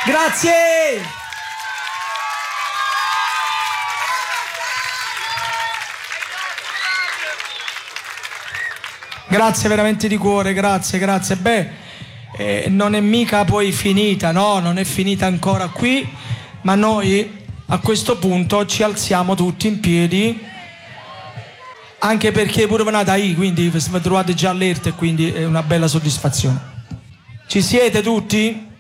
Grazie! Grazie veramente di cuore, grazie. Beh, non è mica poi finita, no? Non è finita ancora qui, ma noi a questo punto ci alziamo tutti in piedi, anche perché pure venate ahí, quindi vi trovate già all'erte, quindi è una bella soddisfazione. Ci siete tutti?